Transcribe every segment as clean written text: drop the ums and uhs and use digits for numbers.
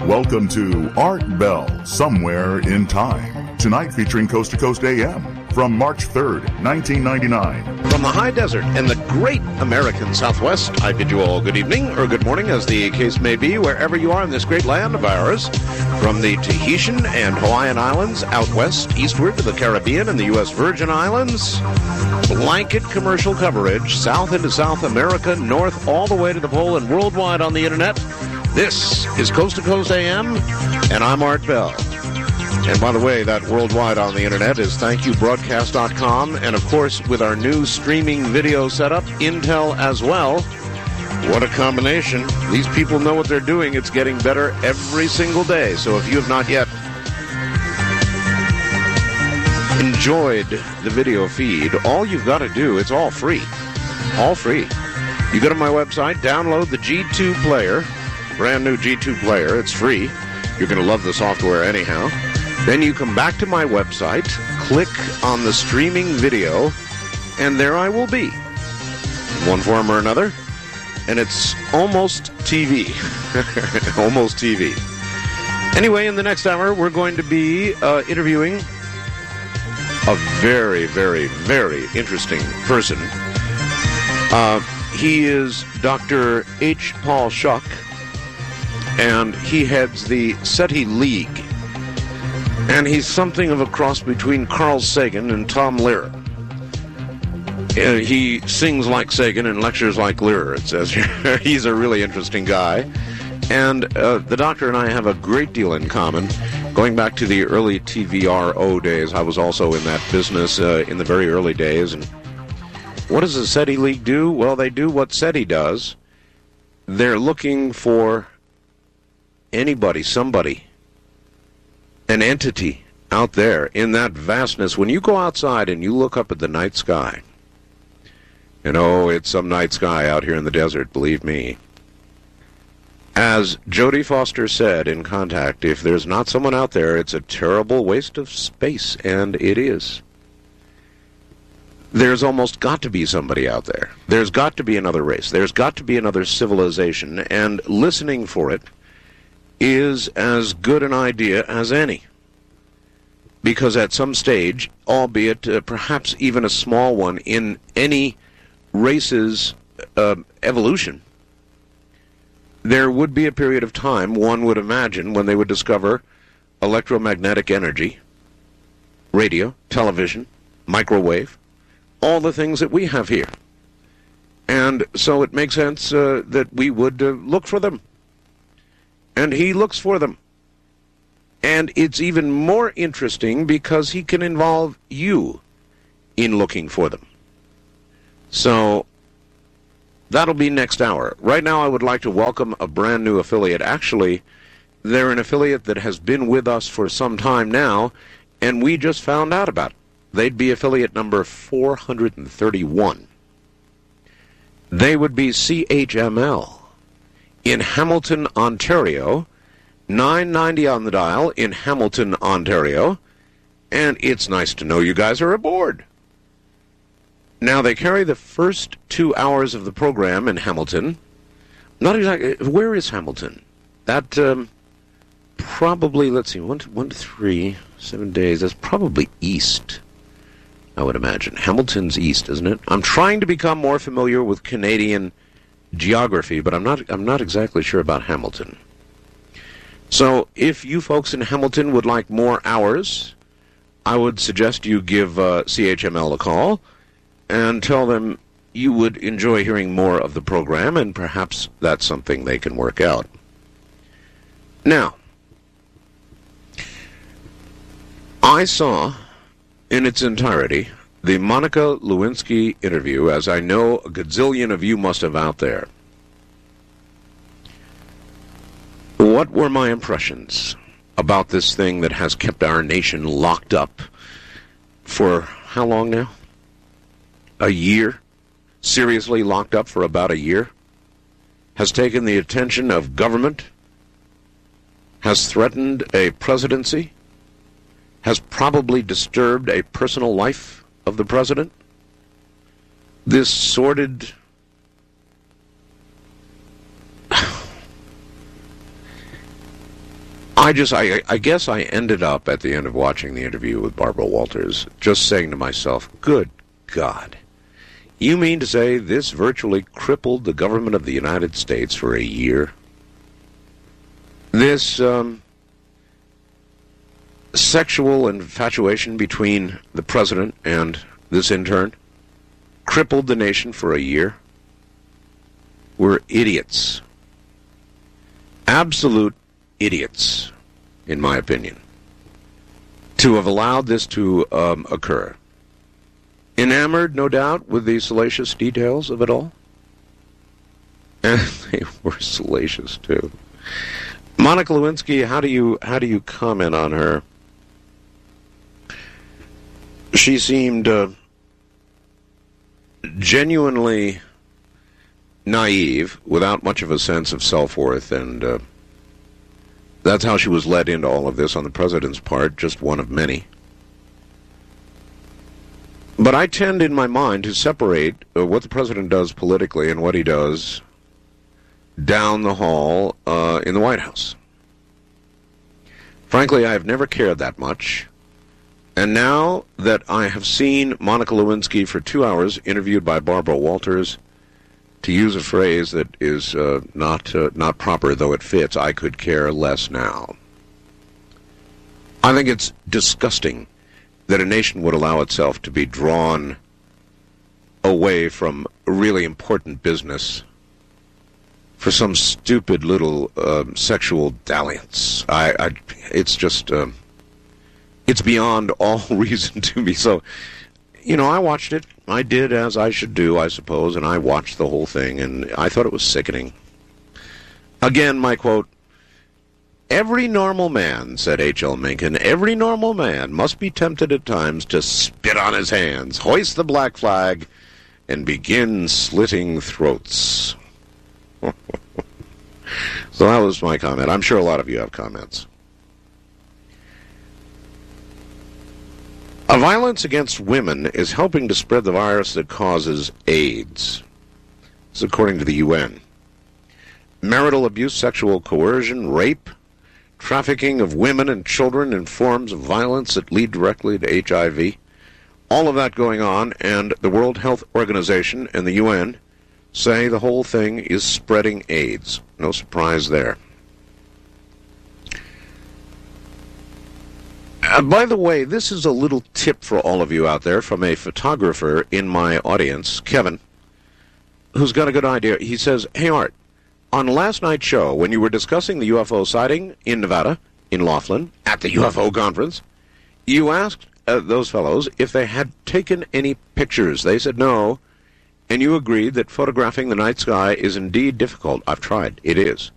Welcome to Art Bell, Somewhere in Time. Tonight featuring Coast to Coast AM from March 3rd, 1999. From the high desert and the great American Southwest, I bid you all good evening or good morning, as the case may be, wherever you are in this great land of ours. From the Tahitian and Hawaiian Islands out west, eastward to the Caribbean and the U.S. Virgin Islands. Blanket commercial coverage, south into South America, north all the way to the pole, and worldwide on the internet. This is Coast to Coast AM, and I'm Art Bell. And by the way, that worldwide on the internet is thankyouBroadcast.com, and of course, with our new streaming video setup, Intel as well. What a combination. These people know what they're doing. It's getting better every single day. So if you have not yet enjoyed the video feed, all you've got to do, it's all free. All free. You go to my website, download the G2 player, brand new G2 player. It's free. You're going to love the software anyhow. Then you come back to my website, click on the streaming video, and there I will be, in one form or another. And it's almost TV. Almost TV. Anyway, in the next hour, we're going to be interviewing a very, very, very interesting person. He is Dr. H. Paul Schuck, and he heads the SETI League. And he's something of a cross between Carl Sagan and Tom Lehrer. He sings like Sagan and lectures like Lehrer, it says here. He's a really interesting guy. And the doctor and I have a great deal in common. Going back to the early TVRO days, I was also in that business in the very early days. And what does the SETI League do? Well, they do what SETI does. They're looking for anybody, somebody, an entity out there in that vastness. When you go outside and you look up at the night sky, and oh, it's some night sky out here in the desert, believe me. As Jodie Foster said in Contact, if there's not someone out there, it's a terrible waste of space, and it is. There's almost got to be somebody out there. There's got to be another race. There's got to be another civilization, and listening for it is as good an idea as any. Because at some stage, albeit perhaps even a small one in any race's evolution, there would be a period of time, one would imagine, when they would discover electromagnetic energy, radio, television, microwave, all the things that we have here. And so it makes sense that we would look for them. And he looks for them. And it's even more interesting because he can involve you in looking for them. So that'll be next hour. Right now I would like to welcome a brand new affiliate. Actually, they're an affiliate that has been with us for some time now, and we just found out about it. They'd be affiliate number 431. They would be CHML in Hamilton, Ontario, 990 on the dial in Hamilton, Ontario, and it's nice to know you guys are aboard. Now, they carry the first 2 hours of the program in Hamilton. Not exactly. Where is Hamilton? That probably, let's see, 1 to 3, 7 days. That's probably east, I would imagine. Hamilton's east, isn't it? I'm trying to become more familiar with Canadian geography, but I'm not exactly sure about Hamilton. So, if you folks in Hamilton would like more hours, I would suggest you give CHML a call and tell them you would enjoy hearing more of the program, and perhaps that's something they can work out. Now, I saw in its entirety the Monica Lewinsky interview, as I know a gazillion of you must have out there. What were my impressions about this thing that has kept our nation locked up for how long now? A year? Seriously locked up for about a year? Has taken the attention of government? Has threatened a presidency? Has probably disturbed a personal life of the president? This sordid I guess I ended up at the end of watching the interview with Barbara Walters just saying to myself, good God, you mean to say this virtually crippled the government of the United States for a year? This sexual infatuation between the president and this intern crippled the nation for a year? We're idiots. Absolute idiots, in my opinion, to have allowed this to occur. Enamored, no doubt, with the salacious details of it all. And they were salacious, too. Monica Lewinsky, how do you comment on her? She seemed genuinely naive, without much of a sense of self-worth, and that's how she was led into all of this on the president's part, just one of many. But I tend in my mind to separate what the president does politically and what he does down the hall in the White House. Frankly, I have never cared that much. And now that I have seen Monica Lewinsky for 2 hours interviewed by Barbara Walters, to use a phrase that is not proper, though it fits, I could care less now. I think it's disgusting that a nation would allow itself to be drawn away from really important business for some stupid little sexual dalliance. It's just, it's beyond all reason to me. So, I watched it. I did as I should do, I suppose, and I watched the whole thing, and I thought it was sickening. Again, my quote, "Every normal man," said H.L. Mencken, "every normal man must be tempted at times to spit on his hands, hoist the black flag, and begin slitting throats." So that was my comment. I'm sure a lot of you have comments. Violence against women is helping to spread the virus that causes AIDS. This is according to the UN. Marital abuse, sexual coercion, rape, trafficking of women and children in forms of violence that lead directly to HIV. All of that going on, and the World Health Organization and the UN say the whole thing is spreading AIDS. No surprise there. By the way, this is a little tip for all of you out there from a photographer in my audience, Kevin, who's got a good idea. He says, "Hey, Art, on last night's show, when you were discussing the UFO sighting in Nevada, in Laughlin, at the UFO conference, you asked those fellows if they had taken any pictures. They said no, and you agreed that photographing the night sky is indeed difficult. I've tried. It is."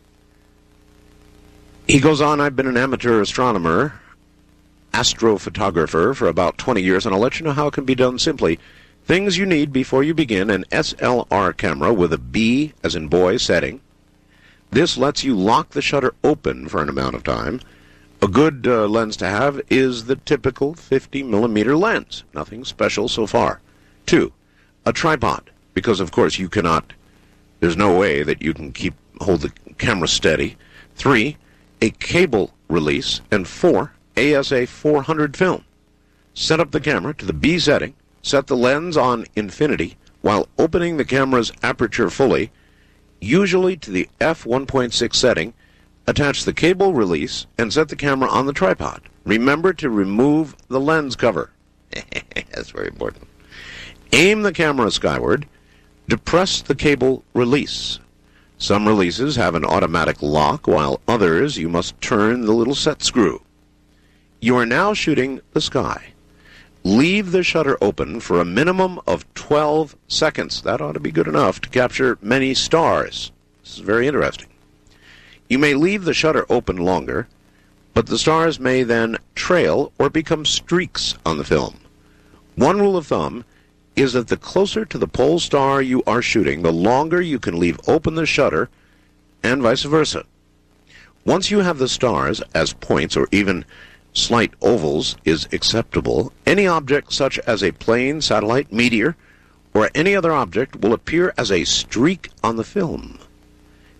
He goes on, "I've been an amateur astronomer, astrophotographer for about 20 years, and I'll let you know how it can be done simply. Things you need before you begin: an SLR camera with a B as in boy setting. This lets you lock the shutter open for an amount of time. A good lens to have is the typical 50mm lens. Nothing special so far. 2, a tripod, because of course there's no way that you can hold the camera steady. 3, a cable release. And 4, ASA 400 film. Set up the camera to the B setting, set the lens on infinity while opening the camera's aperture fully, usually to the f1.6 setting, attach the cable release, and set the camera on the tripod. Remember to remove the lens cover." That's very important. "Aim the camera skyward, depress the cable release. Some releases have an automatic lock, while others you must turn the little set screw. You are now shooting the sky. Leave the shutter open for a minimum of 12 seconds. That ought to be good enough to capture many stars." This is very interesting. "You may leave the shutter open longer, but the stars may then trail or become streaks on the film. One rule of thumb is that the closer to the pole star you are shooting, the longer you can leave open the shutter, and vice versa. Once you have the stars as points or even slight ovals is acceptable, any object such as a plane, satellite, meteor, or any other object will appear as a streak on the film.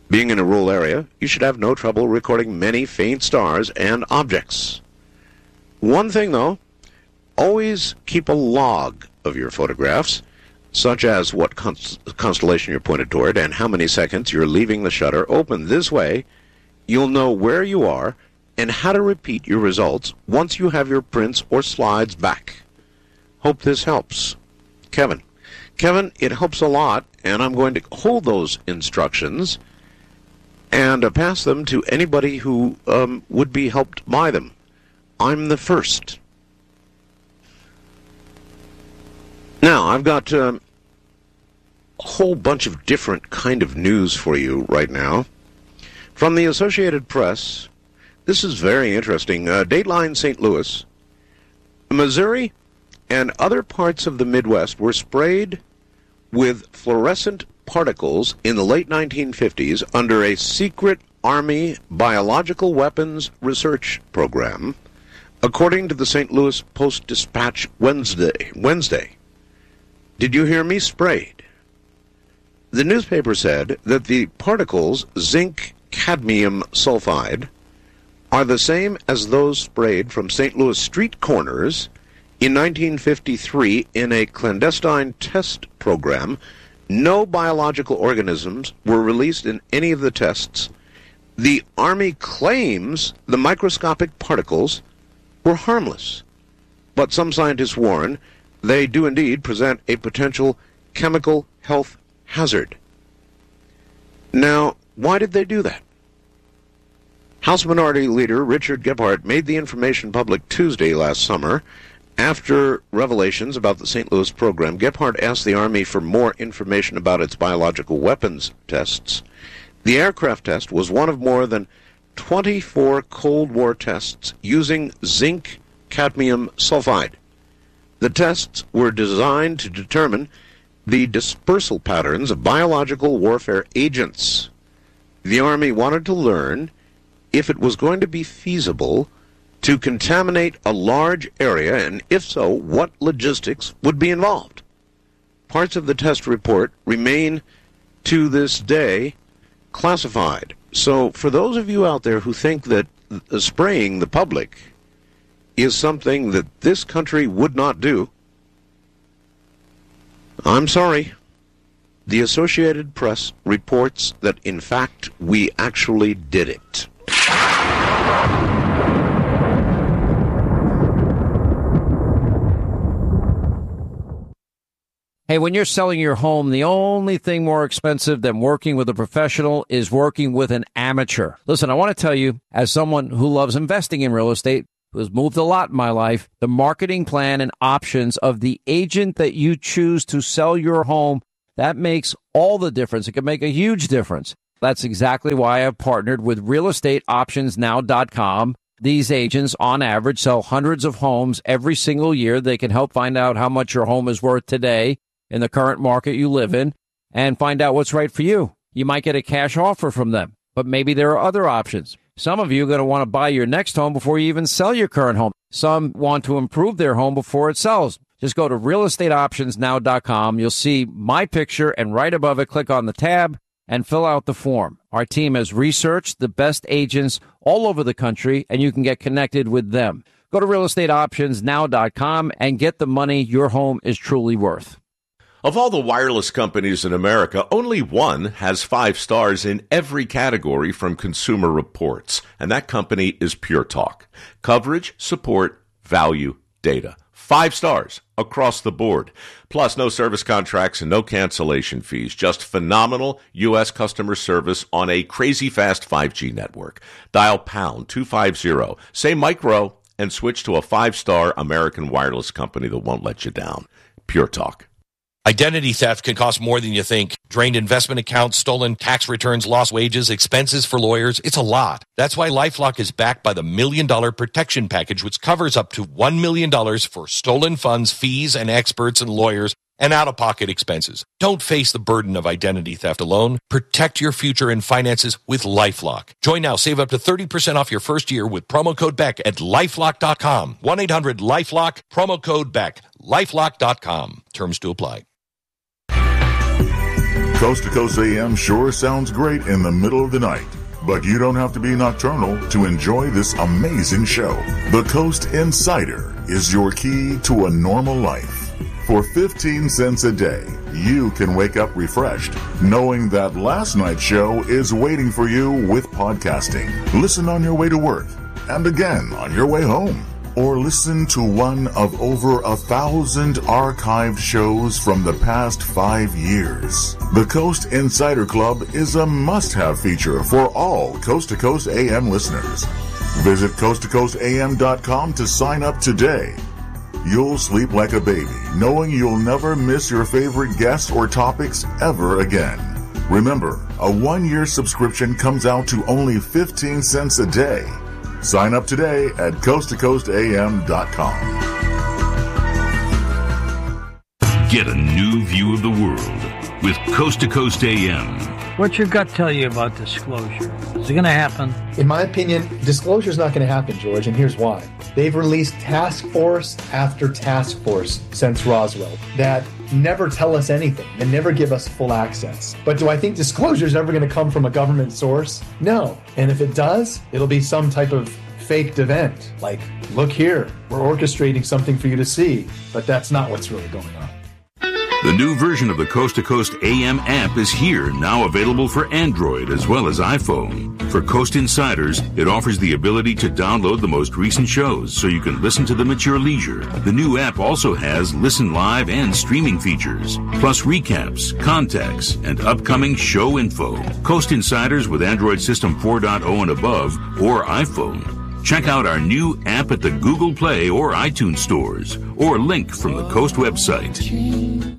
Being in a rural area, you should have no trouble recording many faint stars and objects. One thing, though, always keep a log of your photographs, such as what constellation you're pointed toward and how many seconds you're leaving the shutter open. This way, you'll know where you are and how to repeat your results once you have your prints or slides back. Hope this helps. Kevin, it helps a lot, and I'm going to hold those instructions and pass them to anybody who would be helped by them. I'm the first. Now, I've got a whole bunch of different kind of news for you right now. From the Associated Press, this is very interesting. Dateline St. Louis, Missouri, and other parts of the Midwest were sprayed with fluorescent particles in the late 1950s under a secret Army biological weapons research program, according to the St. Louis Post-Dispatch Wednesday. Did you hear me? Sprayed. The newspaper said that the particles, zinc cadmium sulfide, are the same as those sprayed from St. Louis street corners in 1953 in a clandestine test program. No biological organisms were released in any of the tests. The Army claims the microscopic particles were harmless, but some scientists warn they do indeed present a potential chemical health hazard. Now, why did they do that? House Minority Leader Richard Gephardt made the information public Tuesday last summer. After revelations about the St. Louis program, Gephardt asked the Army for more information about its biological weapons tests. The aircraft test was one of more than 24 Cold War tests using zinc cadmium sulfide. The tests were designed to determine the dispersal patterns of biological warfare agents. The Army wanted to learn if it was going to be feasible to contaminate a large area, and if so, what logistics would be involved. Parts of the test report remain to this day classified. So for those of you out there who think that spraying the public is something that this country would not do, I'm sorry. The Associated Press reports that, in fact, we actually did it. Hey, when you're selling your home, the only thing more expensive than working with a professional is working with an amateur. Listen, I want to tell you, as someone who loves investing in real estate, who has moved a lot in my life, the marketing plan and options of the agent that you choose to sell your home, that makes all the difference. It can make a huge difference. That's exactly why I've partnered with realestateoptionsnow.com. These agents, on average, sell hundreds of homes every single year. They can help find out how much your home is worth today in the current market you live in and find out what's right for you. You might get a cash offer from them, but maybe there are other options. Some of you are going to want to buy your next home before you even sell your current home. Some want to improve their home before it sells. Just go to realestateoptionsnow.com. You'll see my picture, and right above it, click on the tab and fill out the form. Our team has researched the best agents all over the country, and you can get connected with them. Go to realestateoptionsnow.com and get the money your home is truly worth. Of all the wireless companies in America, only one has 5 stars in every category from Consumer Reports, and that company is Pure Talk. Coverage, support, value, data. 5 stars across the board. Plus, no service contracts and no cancellation fees. Just phenomenal U.S. customer service on a crazy fast 5G network. Dial pound 250, say micro, and switch to a 5-star American wireless company that won't let you down. Pure Talk. Identity theft can cost more than you think. Drained investment accounts, stolen tax returns, lost wages, expenses for lawyers. It's a lot. That's why LifeLock is backed by the $1 Million Protection Package, which covers up to $1 million for stolen funds, fees, and experts and lawyers, and out-of-pocket expenses. Don't face the burden of identity theft alone. Protect your future and finances with LifeLock. Join now. Save up to 30% off your first year with promo code BECK at LifeLock.com. 1-800-LifeLock, promo code BECK. LifeLock.com. Terms to apply. Coast to Coast AM sure sounds great in the middle of the night, but you don't have to be nocturnal to enjoy this amazing show. The Coast Insider is your key to a normal life. For 15 cents a day, you can wake up refreshed, knowing that last night's show is waiting for you with podcasting. Listen on your way to work, and again on your way home. Or listen to one of over 1,000 archived shows from the past 5 years. The Coast Insider Club is a must-have feature for all Coast to Coast AM listeners. Visit coasttocoastam.com to sign up today. You'll sleep like a baby, knowing you'll never miss your favorite guests or topics ever again. Remember, a 1-year subscription comes out to only 15 cents a day. Sign up today at coasttocoastam.com. Get a new view of the world with Coast to Coast AM. What's your gut tell you about disclosure? Is it going to happen? In my opinion, disclosure is not going to happen, George, and here's why. They've released task force after task force since Roswell that never tell us anything and never give us full access. But do I think disclosure is ever going to come from a government source? No. And if it does, it'll be some type of faked event. Like, look here, we're orchestrating something for you to see, but that's not what's really going on. The new version of the Coast to Coast AM app is here, now available for Android as well as iPhone. For Coast Insiders, it offers the ability to download the most recent shows so you can listen to them at your leisure. The new app also has listen live and streaming features, plus recaps, contacts, and upcoming show info. Coast Insiders with Android System 4.0 and above or iPhone. Check out our new app at the Google Play or iTunes stores, or link from the Coast website.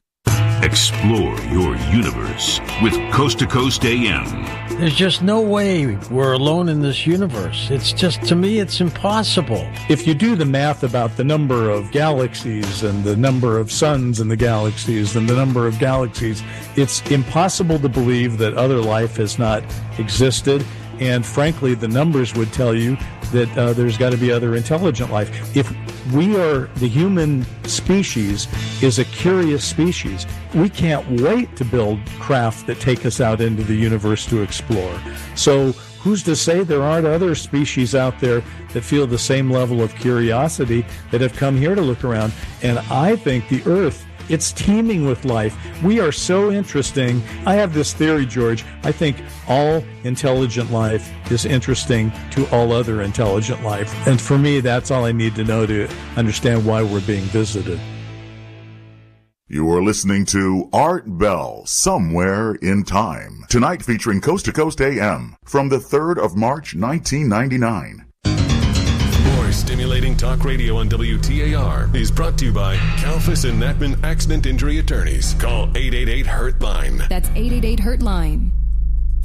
Explore your universe with Coast to Coast AM. There's just no way we're alone in this universe. It's just, to me, it's impossible. If you do the math about the number of galaxies and the number of suns in the galaxies and the number of galaxies, it's impossible to believe that other life has not existed. And frankly, the numbers would tell you that there's got to be other intelligent life. If we are, the human species is a curious species, we can't wait to build craft that take us out into the universe to explore. So who's to say there aren't other species out there that feel the same level of curiosity that have come here to look around? And I think the Earth, it's teeming with life. We are so interesting. I have this theory, George. I think all intelligent life is interesting to all other intelligent life. And for me, that's all I need to know to understand why we're being visited. You are listening to Art Bell, Somewhere in Time. Tonight featuring Coast to Coast AM from the 3rd of March, 1999. More stimulating talk radio on WTAR is brought to you by Kalfas and Natman Accident Injury Attorneys. Call 888-HURT-LINE. That's 888-HURT-LINE.